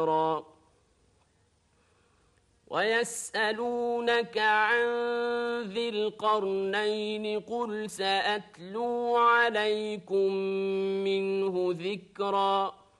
ويسألونك عن ذي القرنين قل سأتلو عليكم منه ذكرا